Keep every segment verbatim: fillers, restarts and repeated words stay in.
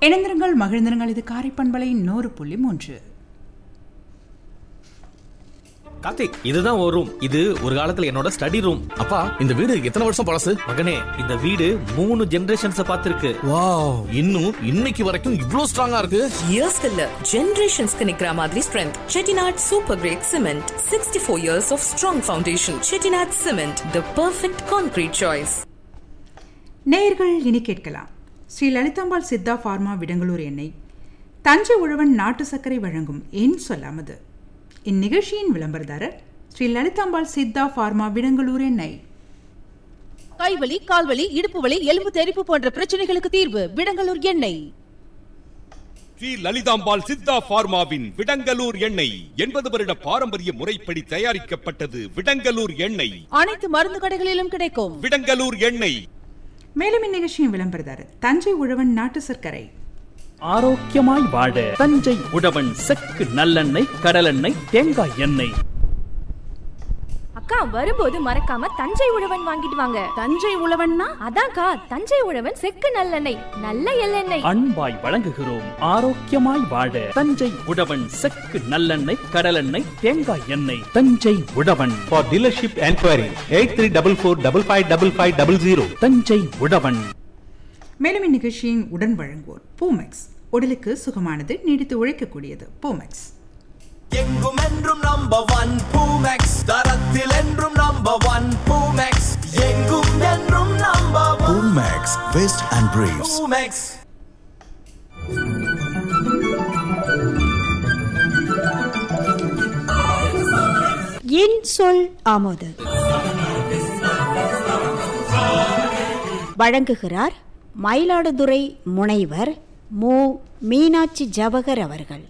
இணைந்திருங்கள், மகிழ்ந்திருங்கள். இது காரைப்பண்பலை நூறு புள்ளி மூன்று. கார்த்திக், இதுதான் ஒரு ரூம். இது ஒரு காலத்துல என்னோட ஸ்டடி ரூம். அப்பா, இந்த வீடு எத்தனை வருஷம் பழசு? மகனே, இந்த வீடு மூணு ஜெனரேஷன்ஸ் பார்த்திருக்கு. வாவ், இன்னும் இன்னைக்கு வரைக்கும் இவ்ளோ ஸ்ட்ராங்கா இருக்கு. இயர்ஸ் இல்ல, ஜெனரேஷன்ஸ்க்கு நிக்கிற மாதிரி strength. Chettinad super great cement, sixty four years of strong foundation. Chettinad cement, the perfect concrete choice. நேயர்கள் இனி கேட்கலாம். ஸ்ரீ லலிதாம்பாள் சித்தா ஃபார்மா விடங்களூர் எண்ணெய், தஞ்சை உழவன் நாட்டு சர்க்கரை வழங்கும் ஏன் சொல்லாமது. இந்நிகழ்ச்சியின் விளம்பரதாரர் ஸ்ரீ லலிதாம்பாள் சித்தா ஃபார்மா விடங்களூர் எண்ணெய். கைவலி, கால்வலி, இடுப்பு வலி, எலும்பு தெறிப்பு போன்ற பிரச்சனைகளுக்கு தீர்வு விடங்களூர் எண்ணெய். ஸ்ரீ லலிதாம்பாள் சித்தா பார்மாவின் விடங்களூர் எண்ணெய் எண்பது வருட பாரம்பரிய முறைப்படி தயாரிக்கப்பட்டது. விடங்களூர் எண்ணெய் அனைத்து மருந்து கடைகளிலும் கிடைக்கும். விடங்களூர் எண்ணெய். மேலும் இந்நிகழ்ச்சியின் விளம்பரதாரர் தஞ்சை உழவன் நாட்டு சர்க்கரை. ஆரோக்கியமாய் வாழ தஞ்சை உழவன் செக்கு நல்லெண்ணெய், கடலெண்ணெய், தேங்காய் எண்ணெய். அக்கா, வரும்போது மறக்காம தஞ்சை உழவன் வாங்கிட்டு வாங்க. தஞ்சை உழவன்னா அதான்க்கா, தஞ்சை உழவன் செக்கு நல்லெண்ணெய், நல்ல எள்ளெண்ணெய். அன்பாய் வழங்குகிறோம். ஆரோக்கியமாய் வாழ தஞ்சை உழவன் செக்கு நல்லெண்ணெய், கடலெண்ணெய், தேங்காய் எண்ணெய். தஞ்சை உழவன். For dealership enquiry eight three four four five five five five zero zero. Thanjai உழவன். மேலும் இந்நிகழ்ச்சியின் உடன் வழங்குவோர் பூமெக்ஸ். உடலுக்கு சுகமானது, நீடித்து உழைக்கக்கூடியது. பூமெக்ஸ் எங்கும் என்றும் நம்பர் ஒன் பூமெக்ஸ், தரத்தில் என்றும் நம்பர் ஒன் பூமெக்ஸ், எங்கும் என்றும் number one Boomex west and briefs. Boomex. என் சொல் ஆமோது வழங்குகிறார் மயிலாடுதுறை முனைவர் மு மீனாட்சி ஜவஹர் அவர்கள்.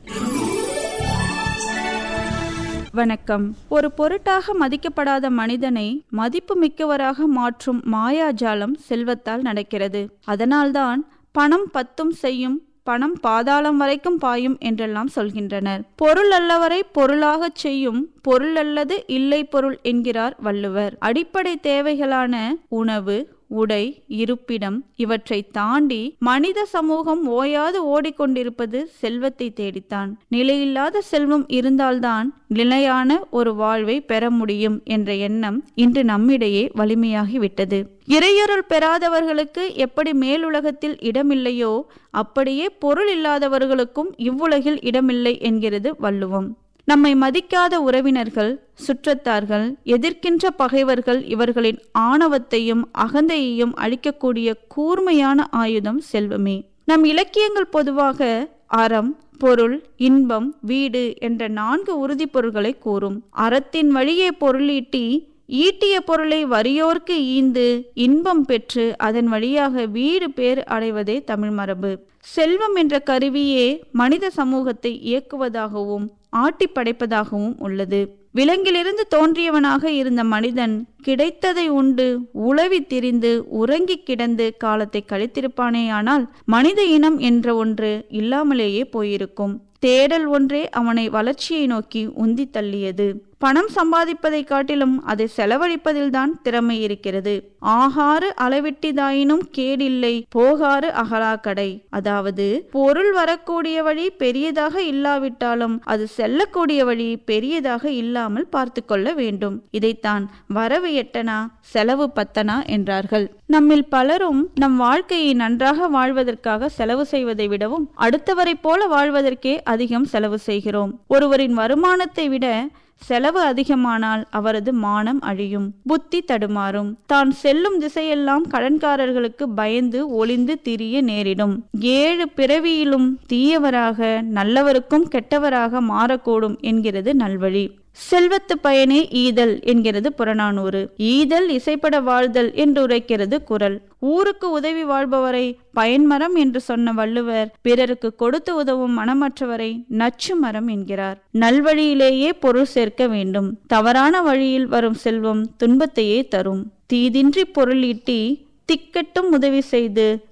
வணக்கம். ஒரு பொருட்டாக மதிக்கப்படாத மனிதனை மதிப்பு மிக்கவராக மாற்றும் மாயாஜாலம் செல்வத்தால் நடக்கிறது. அதனால்தான் பணம் பத்தும் செய்யும், பணம் பாதாளம் வரைக்கும் பாயும் என்றெல்லாம் சொல்கின்றனர். பொருள் அல்லவரை பொருளாகச் செய்யும், பொருள் அல்லது இல்லை பொருள் என்கிறார் வள்ளுவர். அடிப்படை தேவைகளான உணவு, உடை, இருப்பிடம் இவற்றை தாண்டி மனித சமூகம் ஓயாது ஓடிக்கொண்டிருப்பது செல்வத்தை தேடித்தான். நிலையில்லாத செல்வம் இருந்தால்தான் நிலையான ஒரு வாழ்வை பெற முடியும் என்ற எண்ணம் இன்று நம்மிடையே வலிமையாகிவிட்டது. இறையருள் பெறாதவர்களுக்கு எப்படி மேலுலகத்தில் இடமில்லையோ அப்படியே பொருள் இல்லாதவர்களுக்கும் இவ்வுலகில் இடமில்லை என்கிறது வள்ளுவம். நம்மை மதிக்காத உறவினர்கள், சுற்றத்தார்கள், எதிர்க்கின்ற பகைவர்கள் இவர்களின் ஆணவத்தையும் அகந்தையையும் அழிக்கக்கூடிய கூர்மையான ஆயுதம் செல்வமே. நம் இலக்கியங்கள் பொதுவாக அறம், பொருள், இன்பம், வீடு என்ற நான்கு உறுதி பொருள்களை கூறும். அறத்தின் வழியே பொருளீட்டி ஈட்டிய பொருளை வறியோர்க்கு ஈந்து இன்பம் பெற்று அதன் வழியாக வீடு பேர் அடைவதே தமிழ் மரபு. செல்வம் என்ற கருவியே மனித சமூகத்தை இயக்குவதாகவும் ஆட்டி படைப்பதாகவும் உள்ளது. விலங்கிலிருந்து தோன்றியவனாக இருந்த மனிதன் கிடைத்ததை உண்டு உளவி திரிந்து உறங்கி கிடந்து காலத்தை கழித்திருப்பானேயானால் மனித இனம் என்ற ஒன்று இல்லாமலேயே போயிருக்கும். தேடல் ஒன்றே அவனை வளர்ச்சியை நோக்கி உந்தி தள்ளியது. பணம் சம்பாதிப்பதை காட்டிலும் அதை செலவழிப்பதில்தான் திறமை இருக்கிறது. ஆகாறு அளவிட்டிதாயினும் கேடில்லை, போகாறு அகலாக்கடை. அதாவது பொருள் வரக்கூடிய வழி பெரியதாக இல்லாவிட்டாலும் அது செல்லக்கூடிய வழி பெரியதாக இல்லாமல் பார்த்து கொள்ள வேண்டும். இதைத்தான் வரவு எட்டனா செலவு பத்தனா என்றார்கள். நம்மில் பலரும் நம் வாழ்க்கையை நன்றாக வாழ்வதற்காக செலவு செய்வதை விடவும் அடுத்தவரை போல வாழ்வதற்கே அதிகம் செலவு செய்கிறோம். ஒருவரின் வருமானத்தை விட செலவு அதிகமானால் அவரது மானம் அழியும், புத்தி தடுமாறும். தான் செல்லும் திசையெல்லாம் கடன்காரர்களுக்கு பயந்து ஒளிந்து திரிய நேரிடும். ஏழு பிறவியிலும் தீயவராக நல்லவருக்கும் கெட்டவராக மாறக்கூடும் என்கிறது நல்வழி. செல்வத்து பயனே ஈதல் என்கிறது புறநானூறு. ஈதல் இசைப்பட வாழ்தல் என்று உரைக்கிறது குறள். ஊருக்கு உதவி வாழ்பவரை பயன்மரம் என்று சொன்ன வள்ளுவர் பிறருக்கு கொடுத்து உதவும் மனமற்றவரை நச்சு மரம் என்கிறார். நல்வழியிலேயே பொருள் சேர்க்க வேண்டும். தவறான வழியில் வரும் செல்வம் துன்பத்தையே தரும். தீதின்றி பொருள் ஈட்டி திக்கட்டும் உதவி செய்து